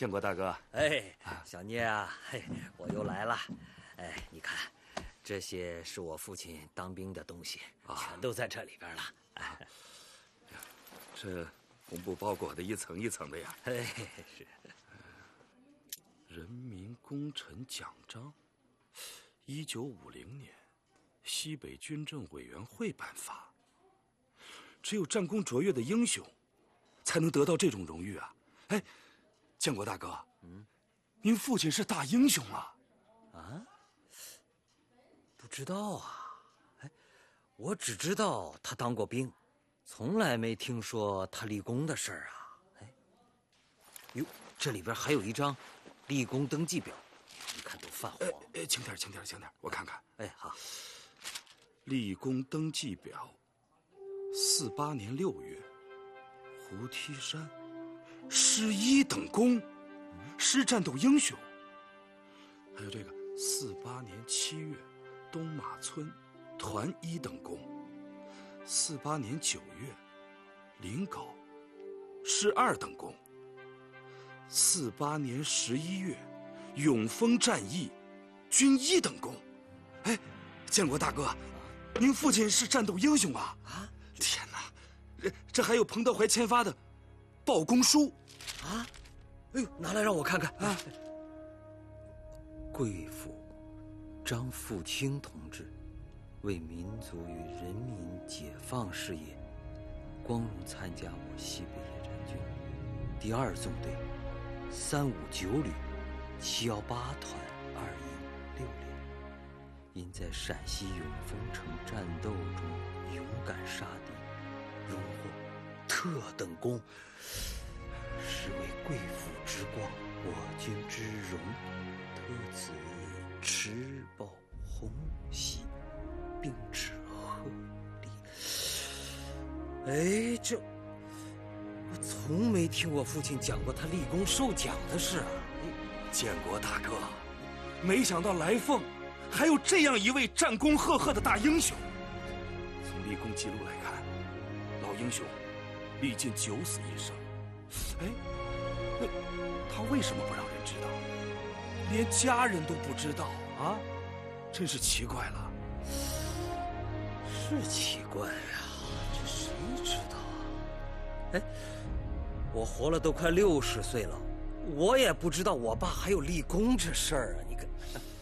建国大哥。 哎，小聂啊，嘿，我又来了。哎，你看，这些是我父亲当兵的东西，全都在这里边了。 这红布包裹的一层一层的呀。 嘿，是。 人民功臣奖章，1950年西北军政委员会颁发。只有战功卓越的英雄，才能得到这种荣誉啊！哎，建国大哥，您父亲是大英雄啊！ 啊？不知道啊。哎，我只知道他当过兵，从来没听说他立功的事儿啊。哎，哟，这里边还有一张立功登记表，你看都泛黄。 轻点，我看看。 哎，好。 立功登记表，48年6月，胡梯山，师1等功，师战斗英雄。还有这个48年7月，东马村，团1等功。48年9月，临皋，师2等功。48年11月，永丰战役，军1等功。哎，建国大哥，您父亲是战斗英雄啊！啊，天哪，这还有彭德怀签发的报功书啊！哎呦，拿来让我看看啊！贵府张富清同志为民族与人民解放事业，光荣参加我西北野战军第2纵队359旅718团2营6连。因在陕西永丰城战斗中勇敢杀敌，荣获特等功，是为贵府之光，我军之荣，特此持报红喜，并致贺礼。哎，这我从没听我父亲讲过他立功受奖的事啊！ 建国大哥，没想到来凤还有这样一位战功赫赫的大英雄。从立功记录来看，老英雄历尽9死1生。哎，那他为什么不让人知道？连家人都不知道啊，真是奇怪了。 是奇怪啊，这谁知道啊？哎，我活了都快60岁了，我也不知道我爸还有立功这事儿啊！你看。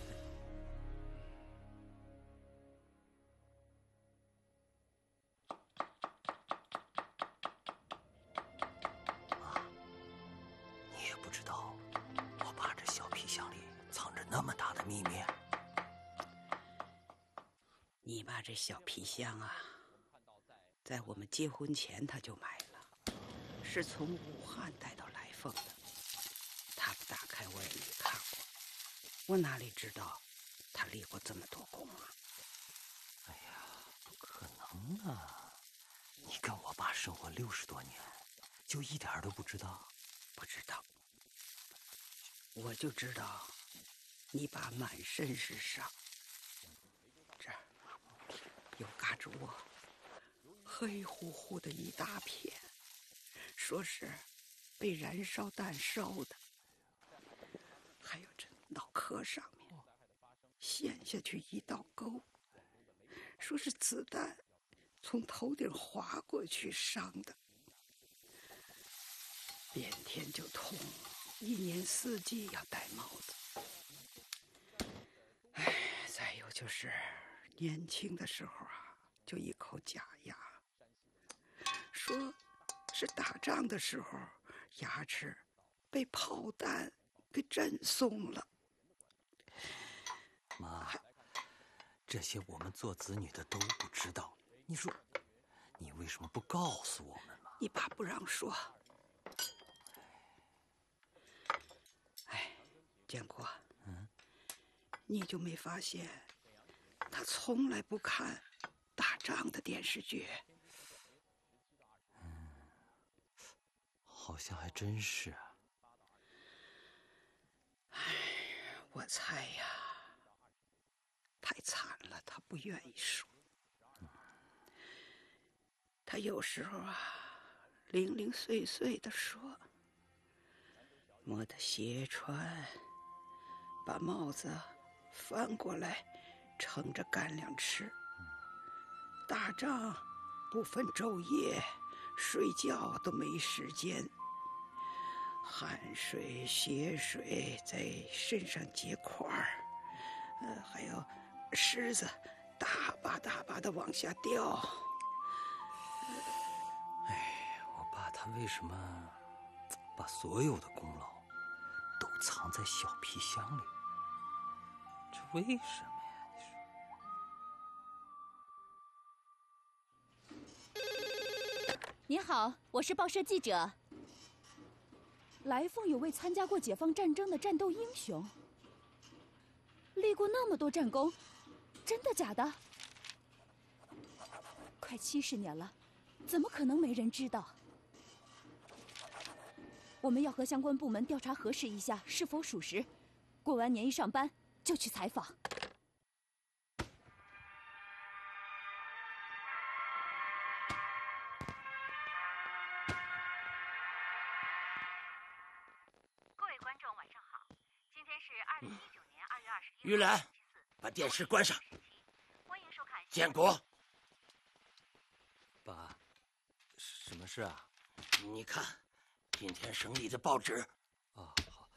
你爸这小皮箱啊，在我们结婚前他就买了，是从武汉带到来凤的。他不打开我也没看过，我哪里知道他立过这么多功啊？ 哎呀，不可能啊！你跟我爸生活60多年，就一点都不知道？ 不知道，我就知道你爸满身是伤，这儿有嘎吱窝，黑乎乎的一大片，说是被燃烧弹烧的。还有这脑壳上面陷下去一道沟，说是子弹从头顶划过去伤的。变天就痛，一年四季要戴帽子。哎，再有就是年轻的时候啊，就一口假牙，说是打仗的时候牙齿被炮弹给震松了。 妈，这些我们做子女的都不知道，你说你为什么不告诉我们嘛？ 你爸不让说。哎，建国，你就没发现他从来不看打仗的电视剧？ 好像还真是啊。 哎，我猜呀，太惨了，他不愿意说。他有时候啊，零零碎碎的说， 磨得斜穿，把帽子翻过来，盛着干粮吃。打仗不分昼夜，睡觉都没时间，汗水、血水在身上结块儿，还有虱子大把大把的往下掉。 我爸他为什么把所有的功劳都藏在小皮箱里？这为什么呀？ 您好，我是报社记者。来凤有位参加过解放战争的战斗英雄，立过那么多战功，真的假的？快70年了，怎么可能没人知道？我们要和相关部门调查核实一下是否属实。过完年一上班就去采访。 玉兰，把电视关上。建国， 爸，什么事啊？ 你看，今天省里的报纸。 啊，好。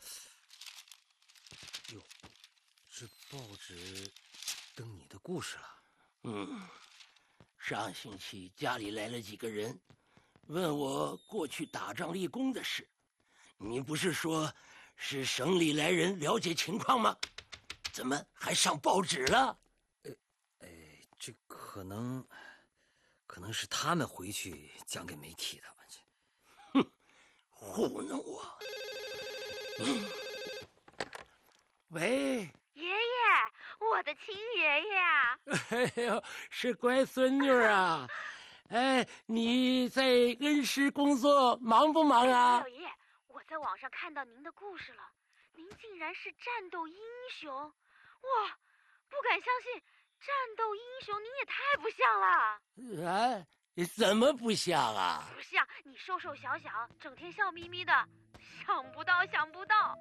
哟，这报纸登你的故事了。 上星期家里来了几个人，问我过去打仗立功的事。你不是说是省里来人了解情况吗？怎么还上报纸了？ 这可能是他们回去讲给媒体的。 哼，糊弄我！喂， 爷爷，我的亲爷爷啊！ 哎呦，是乖孙女啊！哎，你在恩施工作忙不忙啊？ 老爷，我在网上看到您的故事了，您竟然是战斗英雄！哇，不敢相信，战斗英雄您也太不像了！ 啊，怎么不像啊？ 不像，你瘦瘦小小，整天笑眯眯的，想不到，想不到。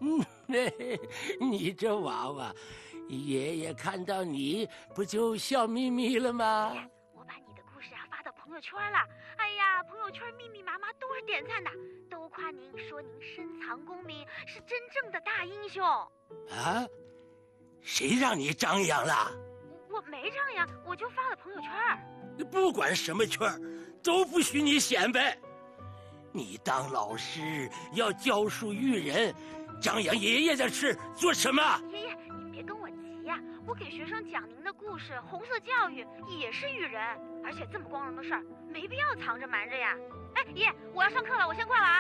你这娃娃，爷爷看到你不就笑眯眯了吗？ 我把你的故事发到朋友圈了，哎呀，朋友圈密密麻麻都是点赞的，都夸您，说您深藏功名，是真正的大英雄。 啊？谁让你张扬了？ 我没张扬，我就发了朋友圈。 不管什么圈都不许你显摆。你当老师要教书育人，张扬爷爷的事做什么？ 爷爷，你别跟我急呀，我给学生讲您的故事，红色教育也是育人，而且这么光荣的事儿，没必要藏着瞒着呀。哎，爷，我要上课了，我先挂了啊。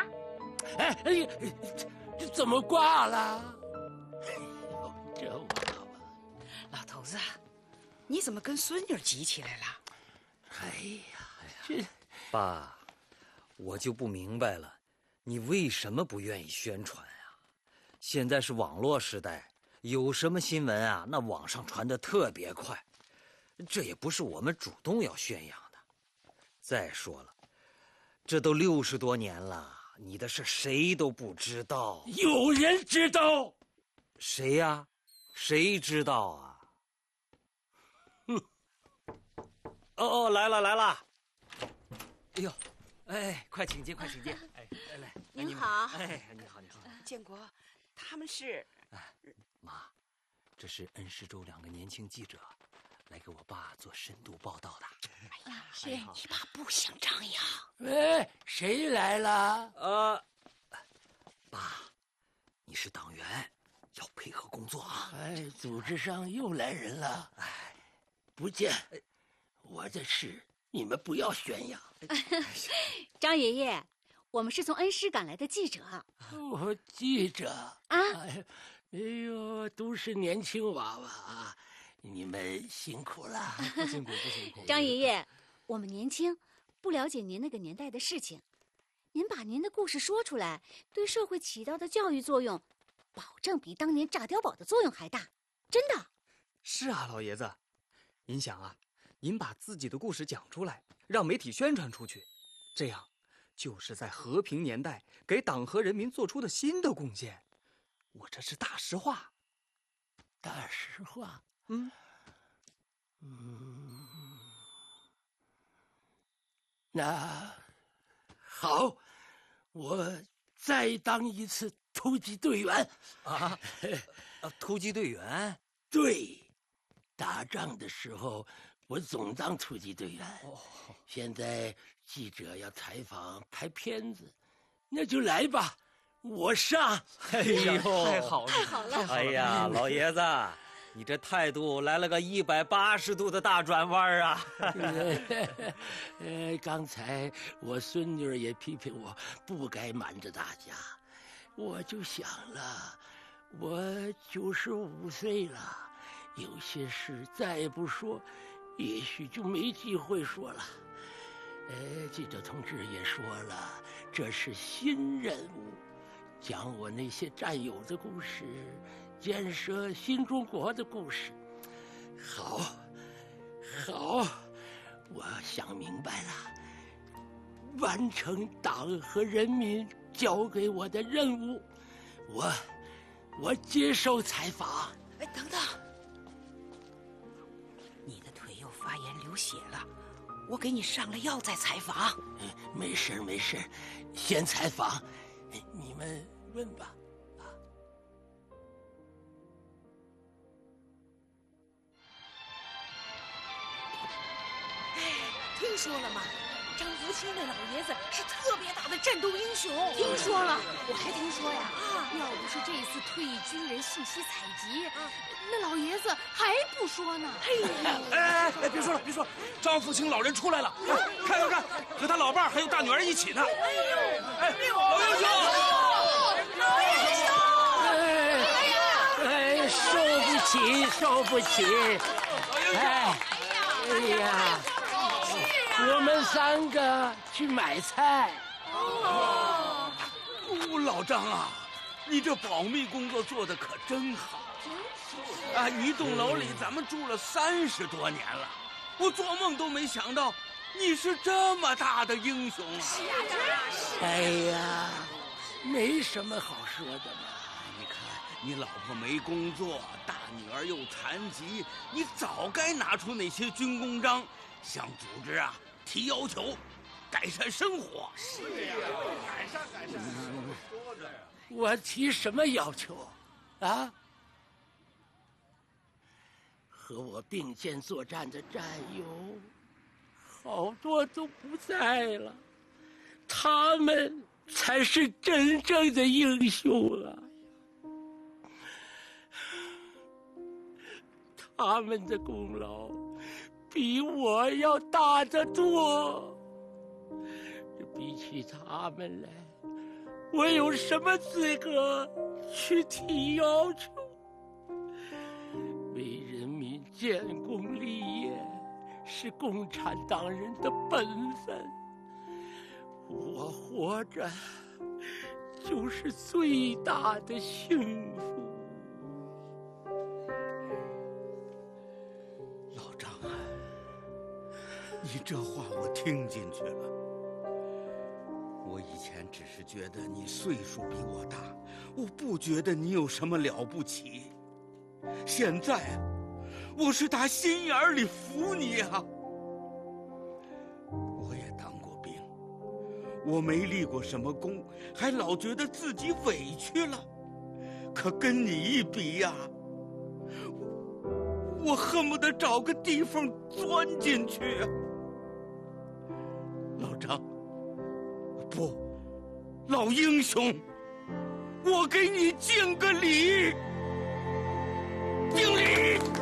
这怎么挂了？这娃娃， 老头子，你怎么跟孙女急起来了？ 哎呀，这爸，我就不明白了，你为什么不愿意宣传啊？现在是网络时代，有什么新闻啊，那网上传得特别快，这也不是我们主动要宣扬的。再说了，这都60多年了，你的事谁都不知道。 有人知道？ 谁呀？谁知道啊？哦，来了来了！哎呦，哎，快请进，快请进！哎，来， 您好。 哎，你好，你好。 建国，他们是…… 妈，这是恩施州2个年轻记者，来给我爸做深度报道的。 哎呀，是你爸不想张扬。 喂，谁来了？ 爸，你是党员，要配合工作啊。 哎，组织上又来人了。哎，不见。我的事你们不要宣扬。 张爷爷，我们是从恩施赶来的记者。 我记者啊！ 哎呦，都是年轻娃娃啊，你们辛苦了。 不辛苦，不辛苦。 张爷爷，我们年轻，不了解您那个年代的事情，您把您的故事说出来，对社会起到的教育作用，保证比当年炸碉堡的作用还大，真的。 是啊，老爷子，您想啊，您把自己的故事讲出来，让媒体宣传出去，这样就是在和平年代给党和人民做出的新的贡献。我这是大实话。 大实话？那好，我再当一次突击队员。 突击队员？ 对，打仗的时候我总当突击队员。现在记者要采访拍片子，那就来吧，我上。 哎呦，太好了， 太好了！ 哎呀，老爷子，你这态度来了个180度的大转弯啊！ 刚才我孙女儿也批评我不该瞒着大家，我就想了，我95岁了，有些事再不说，也许就没机会说了。记者同志也说了，这是新任务，讲我那些战友的故事，建设新中国的故事。好，我想明白了，完成党和人民交给我的任务，我接受采访。 哎，等等，你的腿又发炎流血了，我给你上了药再采访。 没事，先采访，你们问吧。 听说了吗？张福清那老爷子是特别大的战斗英雄。 听说了，我还听说呀，要不是这次退役军人信息采集，那老爷子还不说呢。 哎，别说了，张福清老人出来了，看，和他老伴还有大女儿一起呢。哎，老英雄！ 受不起！哎呀！我们3个去买菜。 老张啊，你这保密工作做得可真好。一栋楼里咱们住了30多年了，我做梦都没想到你是这么大的英雄啊！ 是啊， 哎呀，没什么好说的嘛。 你看，你老婆没工作，大女儿又残疾，你早该拿出那些军功章，向组织提要求，改善生活。是呀，改善。说着呀， 我提什么要求啊？和我并肩作战的战友，好多都不在了，他们才是真正的英雄啊！他们的功劳比我要大得多。比起他们来，我有什么资格去提要求？为人民建功立业是共产党人的本分，我活着就是最大的幸福。 老张啊，你这话我听进去了。我以前只是觉得你岁数比我大，我不觉得你有什么了不起。现在我是打心眼里服你啊。我也当过兵，我没立过什么功，还老觉得自己委屈了。可跟你一比呀，我恨不得找个地方钻进去啊。老张，不，老英雄，我给你敬个礼，敬礼。